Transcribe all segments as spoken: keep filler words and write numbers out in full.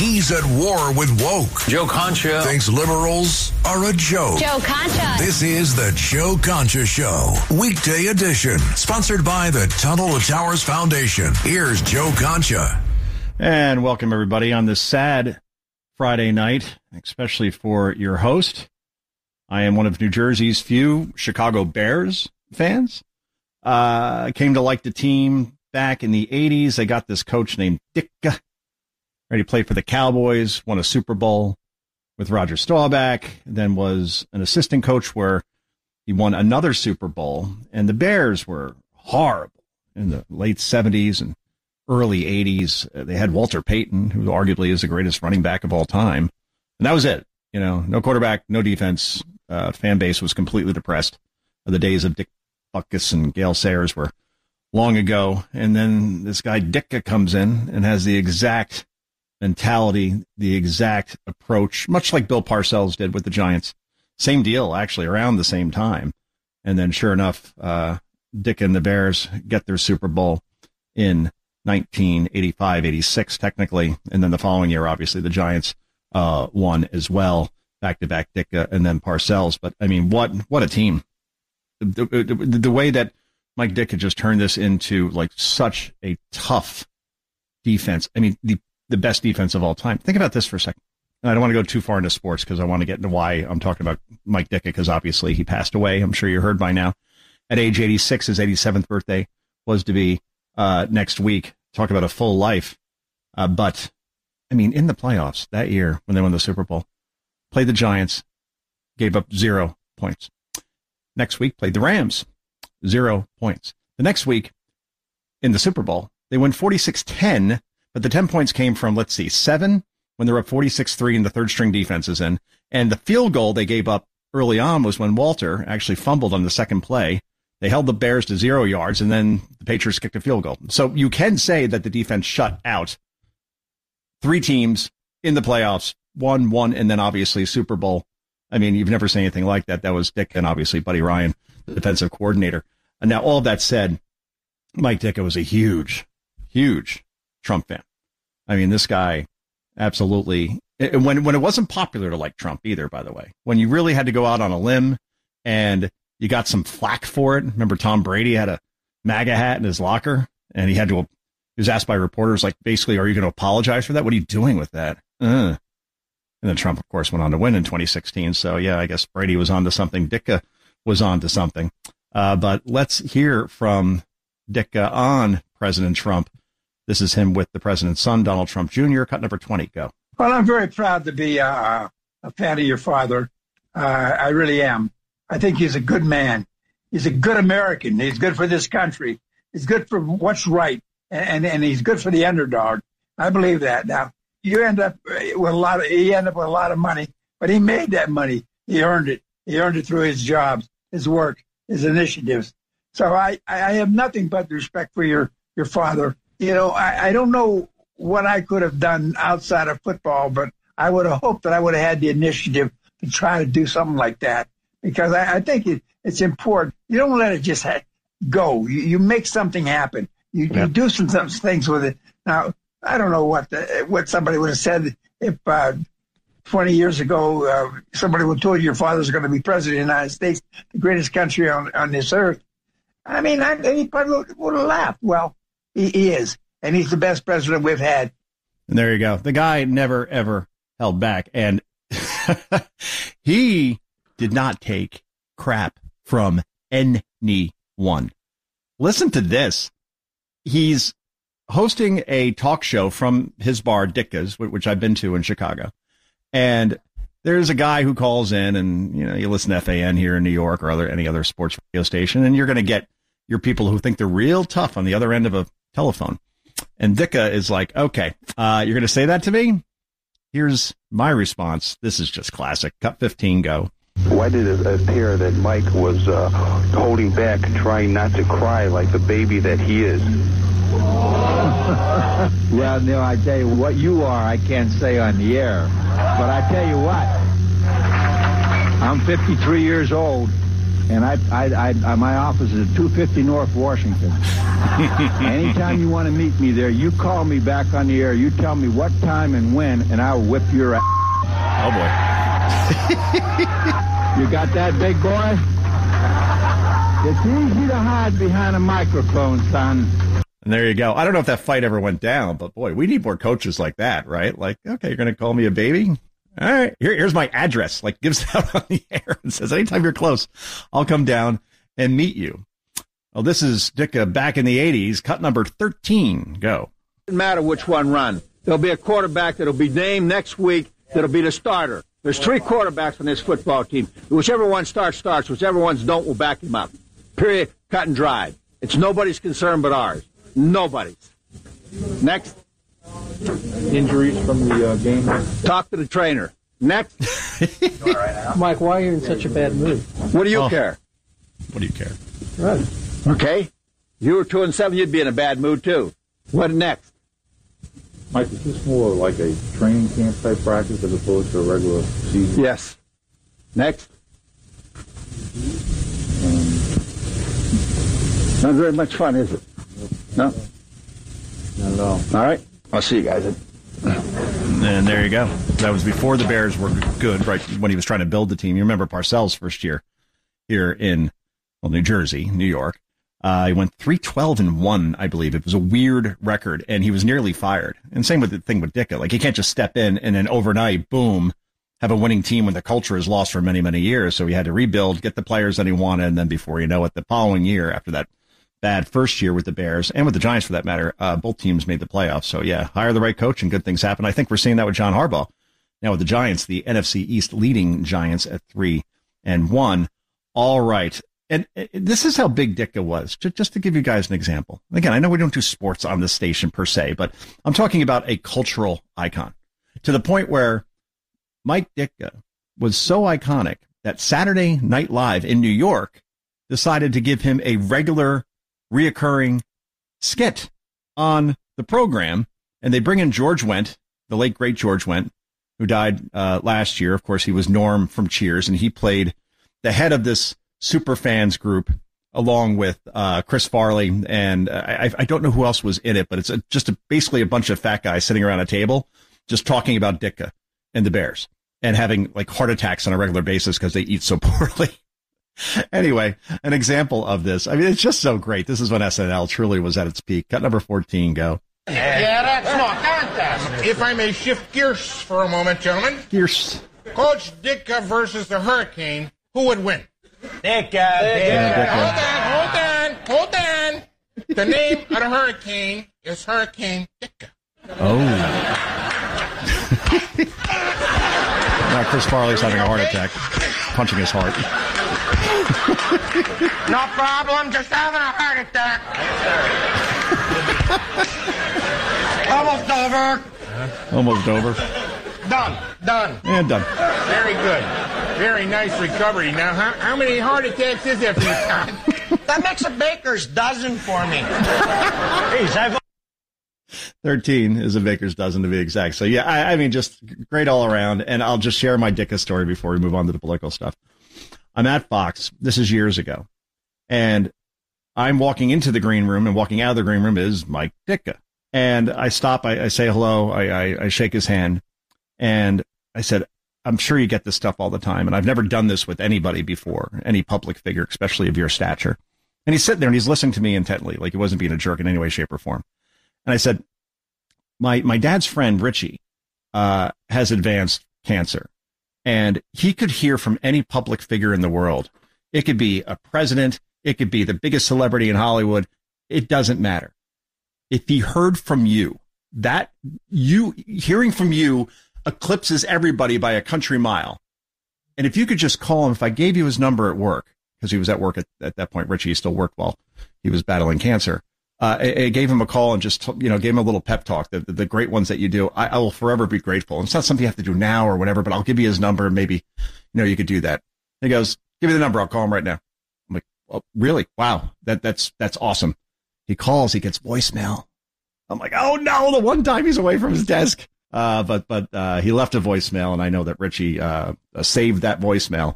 He's at war with woke. Joe Concha thinks liberals are a joke. Joe Concha. This is the Joe Concha Show, weekday edition, sponsored by the Tunnel to Towers Foundation. Here's Joe Concha. And welcome, everybody, on this sad Friday night, especially for your host. I am one of New Jersey's few Chicago Bears fans. Uh, I came to like the team back in the eighties. They got this coach named Ditka. He played for the Cowboys, won a Super Bowl with Roger Staubach, then was an assistant coach where he won another Super Bowl. And the Bears were horrible in the late seventies and early eighties. They had Walter Payton, who arguably is the greatest running back of all time. And that was it. You know, no quarterback, no defense. Uh, fan base was completely depressed. The days of Dick Butkus and Gale Sayers were long ago. And then this guy Ditka comes in and has the exact mentality, the exact approach, much like Bill Parcells did with the Giants. Same deal, actually, around the same time. And then sure enough, uh, Dick and the Bears get their Super Bowl in nineteen eighty-five eighty-six, technically. And then the following year, obviously, the Giants uh, won as well, back-to-back Ditka and then Parcells. But, I mean, what what a team. The, the, the way that Mike Ditka just turned this into, like, such a tough defense. I mean, the the best defense of all time. Think about this for a second. And I don't want to go too far into sports because I want to get into why I'm talking about Mike Ditka, because obviously he passed away. I'm sure you heard by now. At age eighty-six, his eighty-seventh birthday was to be uh, next week. Talk about a full life. Uh, but, I mean, in the playoffs that year when they won the Super Bowl, played the Giants, gave up zero points. Next week, played the Rams, zero points. The next week in the Super Bowl, they won forty-six ten. But the ten points came from, let's see, seven when they were up forty-six three and the third string defense is in. And the field goal they gave up early on was when Walter actually fumbled on the second play. They held the Bears to zero yards, and then the Patriots kicked a field goal. So you can say that the defense shut out three teams in the playoffs, one, one, and then obviously Super Bowl. I mean, you've never seen anything like that. That was Dick and obviously Buddy Ryan, the defensive coordinator. And now all of that said, Mike Ditka was a huge, huge Trump fan. I mean, this guy absolutely, when when it wasn't popular to like Trump either, by the way, when you really had to go out on a limb and you got some flack for it. Remember Tom Brady had a MAGA hat in his locker and he had to, he was asked by reporters, like, basically, are you going to apologize for that? What are you doing with that? Uh. And then Trump, of course, went on to win in twenty sixteen. So, yeah, I guess Brady was on to something. Ditka was on to something. Uh, but let's hear from Ditka on President Trump. This is him with the president's son, Donald Trump Junior Cut number twenty. Go. Well, I'm very proud to be uh, a fan of your father. Uh, I really am. I think he's a good man. He's a good American. He's good for this country. He's good for what's right, and, and, and he's good for the underdog. I believe that. Now, you end up with a lot of, he ended up with a lot of money, but he made that money. He earned it. He earned it through his jobs, his work, his initiatives. So I, I have nothing but respect for your, your father. You know, I, I don't know what I could have done outside of football, but I would have hoped that I would have had the initiative to try to do something like that, because I, I think it, it's important. You don't let it just ha- go. You, you make something happen. You, yeah. you do some, some things with it. Now, I don't know what the, what somebody would have said if uh, twenty years ago uh, somebody would have told you your father's going to be president of the United States, the greatest country on, on this earth. I mean, I, he probably would have laughed. Well, He, he is, and he's the best president we've had. And there you go. The guy never, ever held back. And he did not take crap from anyone. Listen to this. He's hosting a talk show from his bar, Ditka's, which I've been to in Chicago. And there's a guy who calls in, and, you know, you listen to F A N here in New York or other any other sports radio station, and you're going to get your people who think they're real tough on the other end of a telephone. And Ditka is like, okay, uh, you're going to say that to me? Here's my response. This is just classic. Cut fifteen, go. Why did it appear that Mike was uh, holding back, trying not to cry like the baby that he is? Well, Neil, I tell you, what you are, I can't say on the air. But I tell you what, I'm fifty-three years old, and I, I, I, my office is at two fifty North Washington. Anytime you want to meet me there, you call me back on the air. You tell me what time and when, and I'll whip your ass. Oh, boy. You got that, big boy? It's easy to hide behind a microphone, son. And there you go. I don't know if that fight ever went down, but boy, we need more coaches like that, right? Like, okay, you're going to call me a baby? All right, Here, here's my address. Like, gives it out on the air and says, anytime you're close, I'll come down and meet you. Well, this is Ditka back in the eighties, cut number thirteen. Go. Doesn't matter which one run. There'll be a quarterback that'll be named next week that'll be the starter. There's three quarterbacks on this football team. Whichever one starts, starts. Whichever ones don't, will back him up. Period. Cut and dried. It's nobody's concern but ours. Nobody's. Next. Injuries from the uh, game? Talk to the trainer. Next. Mike, why are you in such a bad mood? What do you oh. care? What do you care? Right. Okay. If you were two and seven, you'd be in a bad mood too. What next? Mike, is this more like a training camp type practice as opposed to a regular season? Yes. Next. Um, not very much fun, is it? No? Not at all. All right. I'll see you guys. And there you go. That was before the Bears were good, right, when he was trying to build the team. You remember Parcells' first year here in, well, New Jersey, New York. Uh, he went three twelve and one, I believe. It was a weird record, and he was nearly fired. And same with the thing with Ditka. Like, he can't just step in and then overnight, boom, have a winning team when the culture is lost for many, many years. So he had to rebuild, get the players that he wanted, and then before you know it, the following year, after that bad first year with the Bears and with the Giants for that matter, uh, both teams made the playoffs. So yeah, hire the right coach and good things happen. I think we're seeing that with John Harbaugh. Now with the Giants, the N F C East leading Giants at three and one. All right. And uh, this is how big Ditka was, just, just to give you guys an example. Again, I know we don't do sports on this station per se, but I'm talking about a cultural icon to the point where Mike Ditka was so iconic that Saturday Night Live in New York decided to give him a regular reoccurring skit on the program, and they bring in George Wendt, the late great George Wendt, who died uh, last year. Of course, he was Norm from Cheers, and he played the head of this super fans group along with uh, Chris Farley, and uh, I, I don't know who else was in it, but it's a, just a, basically a bunch of fat guys sitting around a table just talking about Ditka and the Bears and having like heart attacks on a regular basis because they eat so poorly. Anyway, an example of this. I mean, it's just so great. This is when S N L truly was at its peak. Cut number fourteen, go. Yeah, that's no contest. If I may shift gears for a moment, gentlemen. Gears. Coach Ditka versus the Hurricane, who would win? Ditka. Ditka. Hold on, hold on, hold on. The name of the Hurricane is Hurricane Ditka. Oh. Now Chris Farley's having a heart attack, punching his heart. No problem, just having a heart attack. Almost over. Almost over. Done, done. And done. Very good. Very nice recovery. Now, how, how many heart attacks is there for you, Tom? That makes a baker's dozen for me. Jeez, I've... thirteen is a baker's dozen to be exact. So, yeah, I, I mean, just great all around. And I'll just share my Ditka story before we move on to the political stuff. I'm at Fox. This is years ago. And I'm walking into the green room, and walking out of the green room is Mike Ditka. And I stop. I, I say hello. I, I, I shake his hand. And I said, I'm sure you get this stuff all the time. And I've never done this with anybody before, any public figure, especially of your stature. And he's sitting there and he's listening to me intently, like he wasn't being a jerk in any way, shape, or form. And I said, my, my dad's friend, Richie, uh, has advanced cancer. And he could hear from any public figure in the world. It could be a president. It could be the biggest celebrity in Hollywood. It doesn't matter. If he heard from you, that you hearing from you eclipses everybody by a country mile. And if you could just call him, if I gave you his number at work, because he was at work at, at that point, Richie still worked while he was battling cancer. Uh, I, I gave him a call and just, you know, gave him a little pep talk, the, the, the great ones that you do. I, I will forever be grateful. And it's not something you have to do now or whatever, but I'll give you his number. And maybe, you know, you could do that. He goes, give me the number. I'll call him right now. I'm like, oh, really? Wow. That, that's, that's awesome. He calls, he gets voicemail. I'm like, oh no, the one time he's away from his desk. Uh, but, but, uh, he left a voicemail, and I know that Richie, uh, saved that voicemail,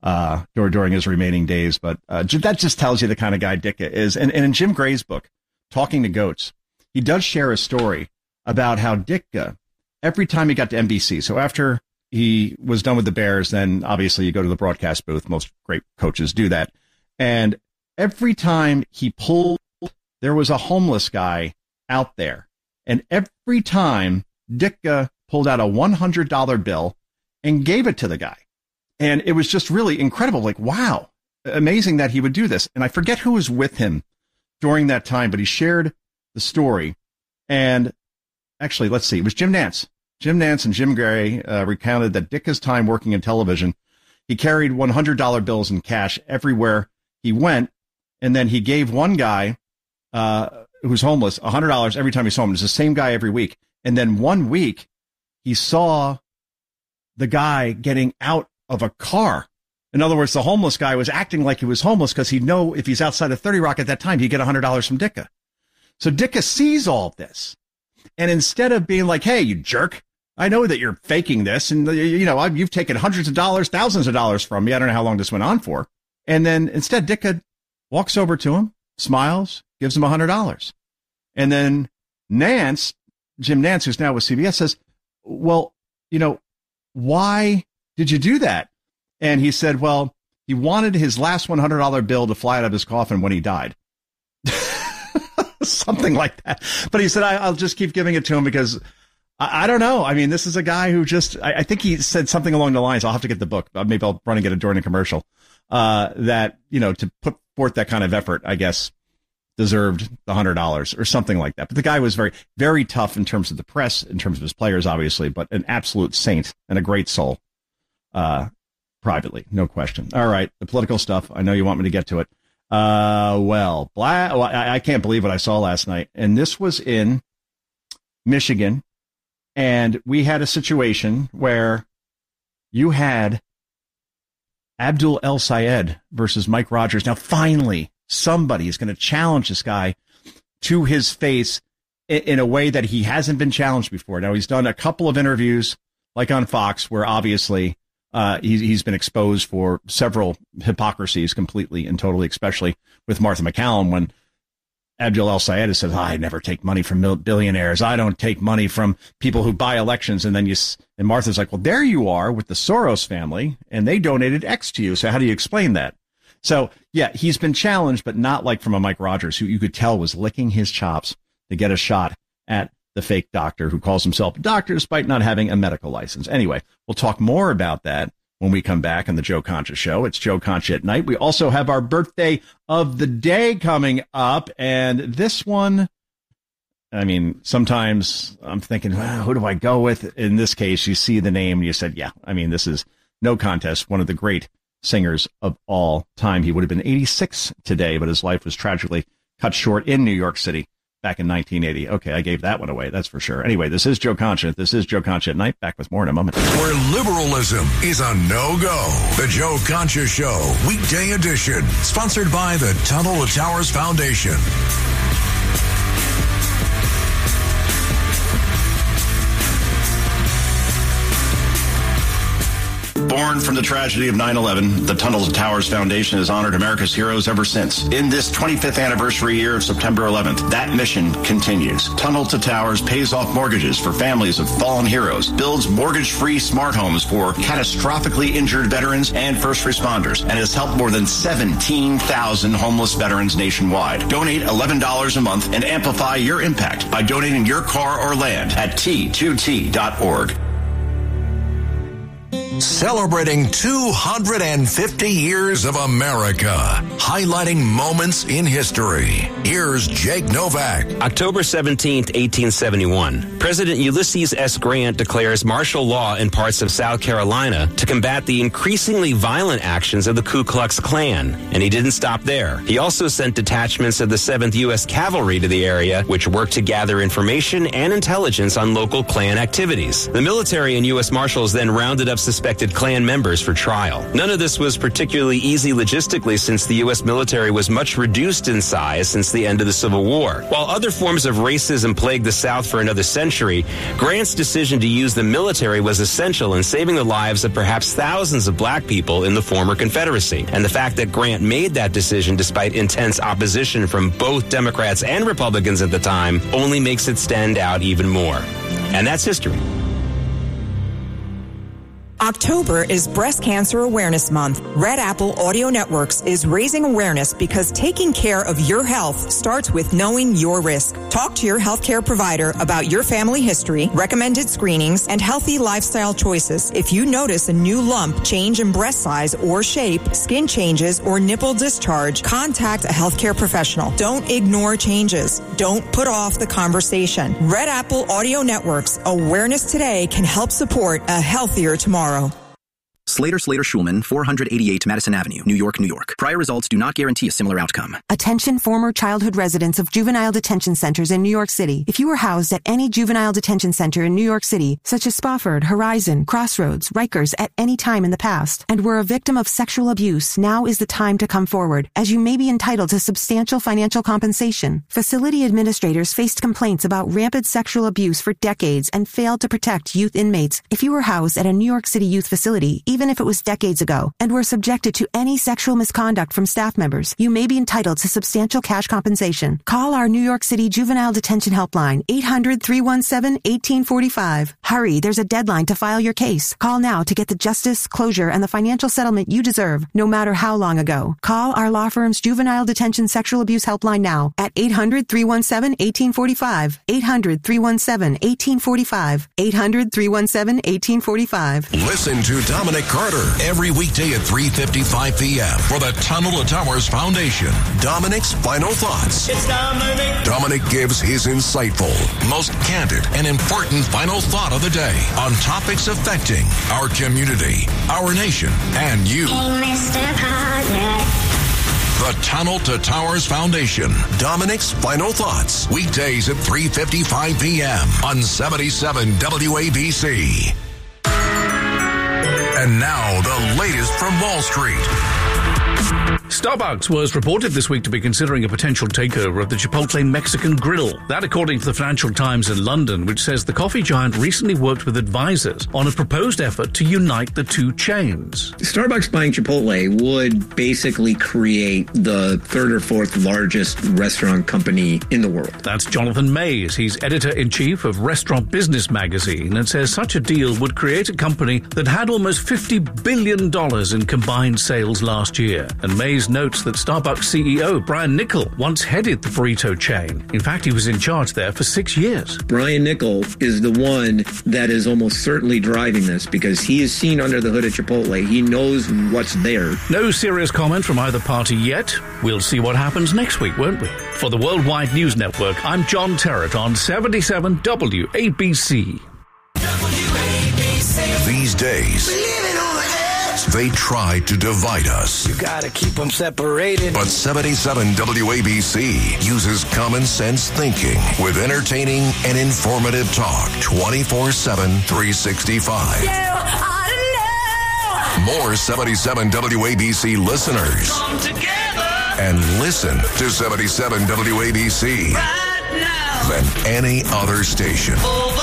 uh, during, during his remaining days. But uh, that just tells you the kind of guy Ditka is. And, and in Jim Gray's book, Talking to Goats, he does share a story about how Ditka, every time he got to N B C, so after he was done with the Bears, then obviously you go to the broadcast booth. Most great coaches do that. And every time he pulled, there was a homeless guy out there. And every time Ditka pulled out a one hundred dollar bill and gave it to the guy. And it was just really incredible. Like, wow, amazing that he would do this. And I forget who was with him during that time, but he shared the story. And actually, let's see, it was Jim Nantz. Jim Nantz and Jim Gray uh, recounted that Ditka's time working in television, he carried one hundred dollar bills in cash everywhere he went. And then he gave one guy uh, who's homeless one hundred dollars every time he saw him. It's the same guy every week. And then one week, he saw the guy getting out of a car. In other words, the homeless guy was acting like he was homeless because he'd know if he's outside of thirty Rock at that time, he'd get one hundred dollars from Ditka. So Ditka sees all of this. And instead of being like, hey, you jerk, I know that you're faking this. And, you know, you've taken hundreds of dollars, thousands of dollars from me. I don't know how long this went on for. And then instead, Ditka walks over to him, smiles, gives him one hundred dollars. And then Nantz, Jim Nantz, who's now with C B S, says, well, you know, why did you do that? And he said, well, he wanted his last one hundred dollar bill to fly out of his coffin when he died. Something like that. But he said, I, I'll just keep giving it to him because I, I don't know. I mean, this is a guy who just, I, I think he said something along the lines, I'll have to get the book. Maybe I'll run and get it during a commercial, uh, that, you know, to put forth that kind of effort, I guess, deserved the one hundred dollars or something like that. But the guy was very, very tough in terms of the press, in terms of his players, obviously, but an absolute saint and a great soul, uh, privately, no question. All right, the political stuff. I know you want me to get to it. Uh, well, blah, well I, I can't believe what I saw last night. And this was in Michigan. And we had a situation where you had Abdul El Sayed versus Mike Rogers. Now, finally, somebody is going to challenge this guy to his face in, in a way that he hasn't been challenged before. Now, he's done a couple of interviews, like on Fox, where obviously uh, he, he's been exposed for several hypocrisies completely and totally, especially with Martha McCallum, when Abdul El Sayed has said, oh, I never take money from billionaires. I don't take money from people who buy elections. And then you, and Martha's like, well, there you are with the Soros family, and they donated X to you. So how do you explain that? So, yeah, he's been challenged, but not like from a Mike Rogers, who you could tell was licking his chops to get a shot at the fake doctor who calls himself a doctor despite not having a medical license. Anyway, we'll talk more about that when we come back on the Joe Concha Show. It's Joe Concha at night. We also have our birthday of the day coming up, and this one, I mean, sometimes I'm thinking, well, who do I go with? In this case, you see the name and you said, yeah, I mean, this is no contest. One of the great singers of all time. He would have been eighty-six today, but his life was tragically cut short in New York City back in nineteen eighty. Okay, I gave that one away, that's for sure. Anyway, this is Joe Concha. This is Joe Concha at night. Back with more in a moment. Where liberalism is a no-go. The Joe Concha Show, weekday edition. Sponsored by the Tunnel to Towers Foundation. Born from the tragedy of nine eleven, the Tunnel to Towers Foundation has honored America's heroes ever since. In this twenty-fifth anniversary year of September eleventh, that mission continues. Tunnel to Towers pays off mortgages for families of fallen heroes, builds mortgage-free smart homes for catastrophically injured veterans and first responders, and has helped more than seventeen thousand homeless veterans nationwide. Donate eleven dollars a month and amplify your impact by donating your car or land at T two T dot org. Celebrating two hundred fifty years of America, highlighting moments in history. Here's Jake Novak. October seventeenth, eighteen seventy-one. President Ulysses S. Grant declares martial law in parts of South Carolina to combat the increasingly violent actions of the Ku Klux Klan. And he didn't stop there. He also sent detachments of the seventh U S Cavalry to the area, which worked to gather information and intelligence on local Klan activities. The military and U S Marshals then rounded up suspected suspected Klan members for trial. None of this was particularly easy logistically since the U S military was much reduced in size since the end of the Civil War. While other forms of racism plagued the South for another century, Grant's decision to use the military was essential in saving the lives of perhaps thousands of black people in the former Confederacy. And the fact that Grant made that decision despite intense opposition from both Democrats and Republicans at the time only makes it stand out even more. And that's history. October is Breast Cancer Awareness Month. Red Apple Audio Networks is raising awareness because taking care of your health starts with knowing your risk. Talk to your healthcare provider about your family history, recommended screenings, and healthy lifestyle choices. If you notice a new lump, change in breast size or shape, skin changes, or nipple discharge, contact a healthcare professional. Don't ignore changes. Don't put off the conversation. Red Apple Audio Networks. Awareness today can help support a healthier tomorrow. Slater Slater Schulman, four eighty-eight Madison Avenue, New York, New York. Prior results do not guarantee a similar outcome. Attention former childhood residents of juvenile detention centers in New York City. If you were housed at any juvenile detention center in New York City, such as Spofford, Horizon, Crossroads, Rikers, at any time in the past, and were a victim of sexual abuse, now is the time to come forward, as you may be entitled to substantial financial compensation. Facility administrators faced complaints about rampant sexual abuse for decades and failed to protect youth inmates. If you were housed at a New York City youth facility, even if it was decades ago, and were subjected to any sexual misconduct from staff members, you may be entitled to substantial cash compensation. Call our New York City Juvenile Detention Helpline, eight hundred, three one seven, one eight four five. Hurry, there's a deadline to file your case. Call now to get the justice, closure, and the financial settlement you deserve, no matter how long ago. Call our law firm's Juvenile Detention Sexual Abuse Helpline now at eight hundred, three one seven, one eight four five, eight hundred, three one seven, one eight four five, eight hundred, three one seven, one eight four five. Listen to Dominic Carter every weekday at three fifty-five p.m. for the Tunnel to Towers Foundation. Dominic's Final Thoughts. It's Dominic. Dominic gives his insightful, most candid, and important final thought of the day on topics affecting our community, our nation, and you. Hey, Mister Carter. The Tunnel to Towers Foundation. Dominic's Final Thoughts. Weekdays at three fifty-five p.m. on seventy-seven W A B C. And now, the latest from Wall Street. Starbucks was reported this week to be considering a potential takeover of the Chipotle Mexican Grill. That according to the Financial Times in London, which says the coffee giant recently worked with advisors on a proposed effort to unite the two chains. Starbucks buying Chipotle would basically create the third or fourth largest restaurant company in the world. That's Jonathan Mays. He's editor-in-chief of Restaurant Business Magazine and says such a deal would create a company that had almost fifty billion dollars in combined sales last year. And Mays notes that Starbucks C E O Brian Niccol once headed the burrito chain. In fact, he was in charge there for six years. Brian Niccol is the one that is almost certainly driving this because he is seen under the hood at Chipotle. He knows what's there. No serious comment from either party yet. We'll see what happens next week, won't we? For the Worldwide News Network, I'm John Terrett on seventy-seven W A B C. These days, they try to divide us. You gotta keep them separated. But seventy-seven W A B C uses common sense thinking with entertaining and informative talk twenty-four seven, three sixty-five. You ought to know. More seventy-seven W A B C listeners. Come together. And listen to seventy-seven W A B C Right now. than any other station. Over